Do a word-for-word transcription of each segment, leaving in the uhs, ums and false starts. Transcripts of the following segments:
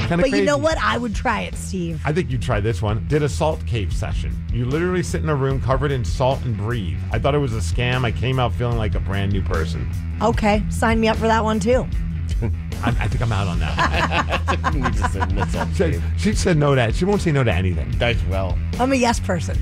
Kind of But crazy. you know what? I would try it, Steve. I think you try this one. Did a salt cave session. You literally sit in a room covered in salt and breathe. I thought it was a scam. I came out feeling like a brand new person. Okay, sign me up for that one too. I, I think I'm out on that. We just said the salt She, cave. she said no to that. She won't say no to anything. Does well. I'm a yes person.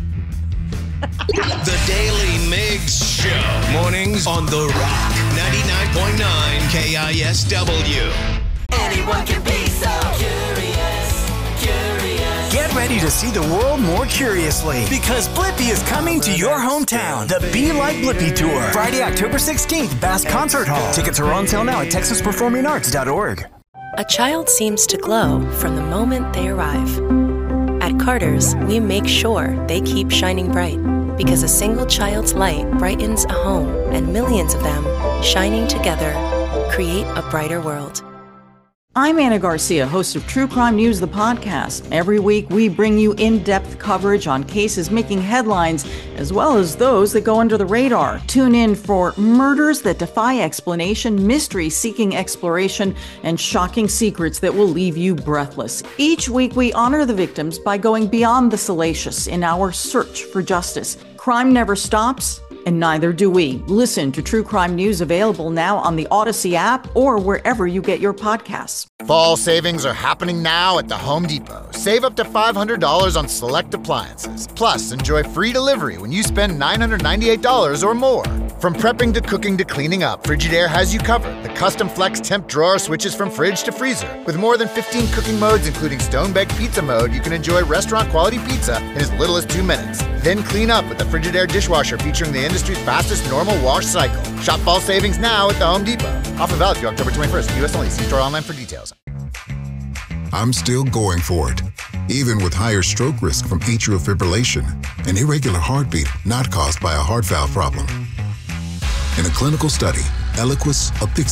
The Daily Migs Show. Mornings on The Rock. ninety-nine point nine K I S W. Anyone can be so curious, curious. Get ready to see the world more curiously because Blippi is coming to your hometown. The Be Like Blippi Tour. Friday, October sixteenth, Bass Concert Hall. Tickets are on sale now at texas performing arts dot org. A child seems to glow from the moment they arrive. At Carter's, we make sure they keep shining bright because a single child's light brightens a home and millions of them, shining together, create a brighter world. I'm Anna Garcia, host of True Crime News, the podcast. Every week, we bring you in-depth coverage on cases making headlines, as well as those that go under the radar. Tune in for murders that defy explanation, mysteries seeking exploration, and shocking secrets that will leave you breathless. Each week, we honor the victims by going beyond the salacious in our search for justice. Crime never stops, and neither do we. Listen to True Crime News, available now on the Odyssey app or wherever you get your podcasts. Fall savings are happening now at the Home Depot. Save up to five hundred dollars on select appliances. Plus, enjoy free delivery when you spend nine hundred ninety-eight dollars or more. From prepping to cooking to cleaning up, Frigidaire has you covered. The custom flex temp drawer switches from fridge to freezer. With more than fifteen cooking modes, including stone-baked pizza mode, you can enjoy restaurant-quality pizza in as little as two minutes. Then clean up with the Frigidaire dishwasher featuring the industry's fastest normal wash cycle. Shop fall savings now at the Home Depot. Offer valid through October twenty-first. U S only. See store online for details. I'm still going for it, even with higher stroke risk from atrial fibrillation, an irregular heartbeat not caused by a heart valve problem. In a clinical study, Eliquis, a